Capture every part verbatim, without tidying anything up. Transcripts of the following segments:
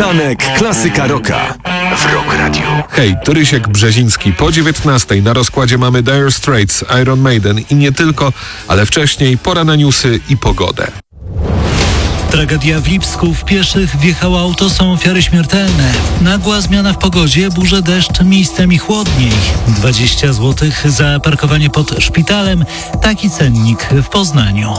Przystanek Klasyka Rocka w Rock Radio. Hej, to Rysiek Brzeziński. Po dziewiętnastej na rozkładzie mamy Dire Straits, Iron Maiden i nie tylko, ale wcześniej pora na newsy i pogodę. Tragedia w Lipsku. W pieszych wjechało auto, są ofiary śmiertelne. Nagła zmiana w pogodzie, burze, deszcz, miejscami chłodniej. dwadzieścia złotych za parkowanie pod szpitalem. Taki cennik w Poznaniu.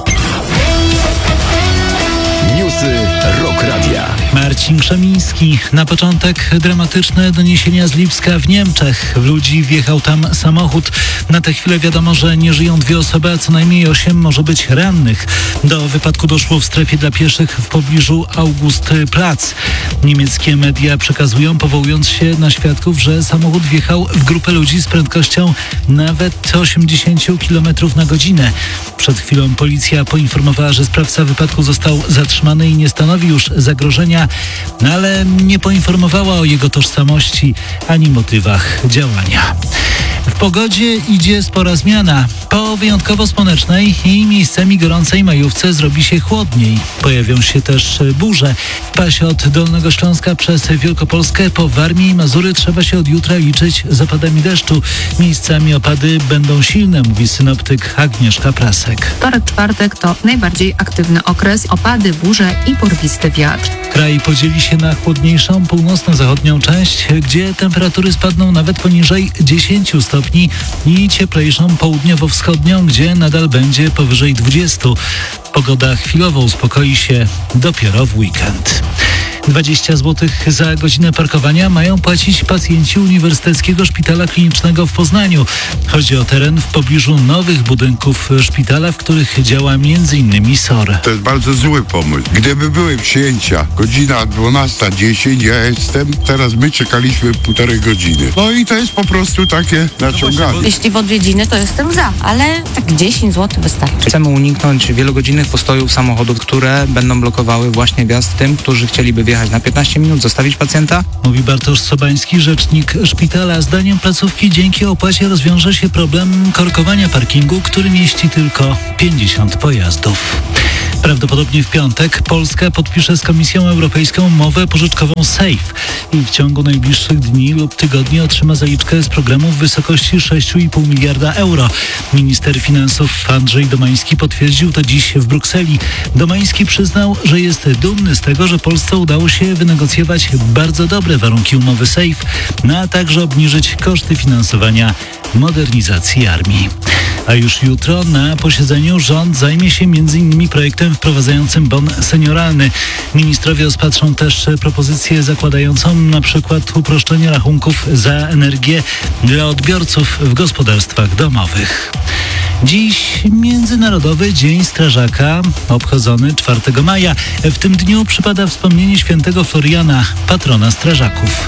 Newsy Rock Radia. Marcin Krzemiński. Na początek dramatyczne doniesienia z Lipska w Niemczech. W ludzi wjechał tam samochód. Na tę chwilę wiadomo, że nie żyją dwie osoby, a co najmniej osiem może być rannych. Do wypadku doszło w strefie dla pieszych w pobliżu Augustplatz. Niemieckie media przekazują, powołując się na świadków, że samochód wjechał w grupę ludzi z prędkością nawet osiemdziesiąt kilometrów na godzinę. Przed chwilą policja poinformowała, że sprawca wypadku został zatrzymany i nie stanowi już zagrożenia, ale nie poinformowała o jego tożsamości ani motywach działania. W pogodzie idzie spora zmiana. Po wyjątkowo słonecznej i miejscami gorącej majówce zrobi się chłodniej. Pojawią się też burze. W pasie od Dolnego Śląska przez Wielkopolskę po Warmię i Mazury trzeba się od jutra liczyć z opadami deszczu. Miejscami opady będą silne, mówi synoptyk Agnieszka Prasek. Wtorek, czwartek to najbardziej aktywny okres. Opady, burze i porwisty wiatr. Kraj podzieli się na chłodniejszą północno-zachodnią część, gdzie temperatury spadną nawet poniżej dziesięciu stopni i cieplejszą południowo-wschodnią, gdzie nadal będzie powyżej dwudziestu. Pogoda chwilowo uspokoi się dopiero w weekend. dwadzieścia złotych za godzinę parkowania mają płacić pacjenci Uniwersyteckiego Szpitala Klinicznego w Poznaniu. Chodzi o teren w pobliżu nowych budynków szpitala, w których działa między innymi S O R. To jest bardzo zły pomysł. Gdyby były przyjęcia godzina dwunasta dziesięć, ja jestem, teraz my czekaliśmy półtorej godziny. No i to jest po prostu takie naciąganie. Jeśli w odwiedziny, to jestem za, ale tak dziesięć złotych wystarczy. Chcemy uniknąć wielogodzinnych postojów samochodów, które będą blokowały właśnie wjazd tym, którzy chcieliby wjechać na piętnaście minut, zostawić pacjenta. Mówi Bartosz Sobański, rzecznik szpitala. Zdaniem placówki dzięki opłacie rozwiąże się problem korkowania parkingu, który mieści tylko pięćdziesiąt pojazdów. Prawdopodobnie w piątek Polska podpisze z Komisją Europejską umowę pożyczkową SAFE i w ciągu najbliższych dni lub tygodni otrzyma zaliczkę z programu w wysokości sześć i pół miliarda euro. Minister finansów Andrzej Domański potwierdził to dziś w Brukseli. Domański przyznał, że jest dumny z tego, że Polsce udało się wynegocjować bardzo dobre warunki umowy SAFE, no a także obniżyć koszty finansowania modernizacji armii. A już jutro na posiedzeniu rząd zajmie się między innymi projektem wprowadzającym bon senioralny. Ministrowie rozpatrzą też propozycję zakładającą na przykład uproszczenie rachunków za energię dla odbiorców w gospodarstwach domowych. Dziś Międzynarodowy Dzień Strażaka, obchodzony czwartego maja. W tym dniu przypada wspomnienie świętego Floriana, patrona strażaków.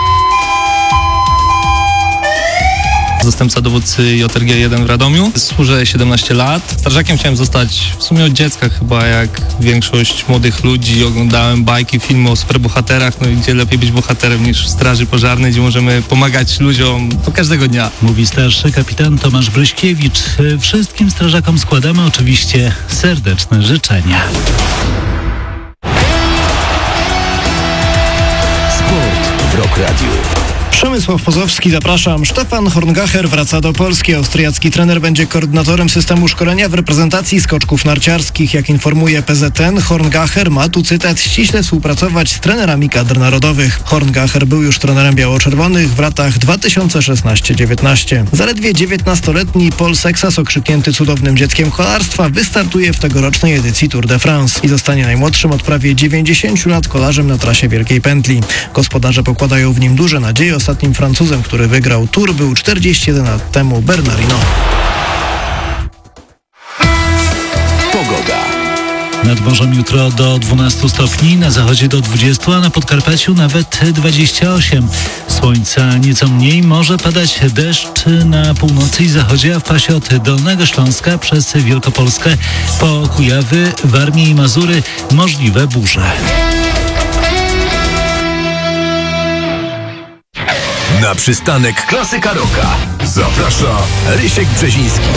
Zastępca dowódcy J R G jeden w Radomiu. Służę siedemnaście lat. Strażakiem chciałem zostać w sumie od dziecka chyba, jak większość młodych ludzi. Oglądałem bajki, filmy o superbohaterach, no i gdzie lepiej być bohaterem niż w straży pożarnej, gdzie możemy pomagać ludziom do każdego dnia. Mówi starszy kapitan Tomasz Bryśkiewicz. Wszystkim strażakom składamy oczywiście serdeczne życzenia. Sport w Rock Radio. Przemysław Pozowski, zapraszam. Stefan Horngacher wraca do Polski. Austriacki trener będzie koordynatorem systemu szkolenia w reprezentacji skoczków narciarskich. Jak informuje P Z N, Horngacher ma, tu cytat, ściśle współpracować z trenerami kadr narodowych. Horngacher był już trenerem biało-czerwonych w latach dwa tysiące szesnaście dziewiętnaście. Zaledwie dziewiętnastoletni Paul Sexas, okrzyknięty cudownym dzieckiem kolarstwa, wystartuje w tegorocznej edycji Tour de France i zostanie najmłodszym od prawie dziewięćdziesięciu lat kolarzem na trasie Wielkiej Pętli. Gospodarze pokładają w nim duże nadzieje. Ostatnim Francuzem, który wygrał Tour, był czterdzieści jeden lat temu Bernard Hinault. Pogoda. Nad morzem jutro do dwunastu stopni, na zachodzie do dwudziestu, a na Podkarpaciu nawet dwadzieścia osiem. Słońca nieco mniej, może padać deszcz na północy i zachodzie, a w pasie od Dolnego Śląska przez Wielkopolskę po Kujawy, Warmię i Mazury możliwe burze. Na przystanek Klasyka Rocka zaprasza Rysiek Brzeziński.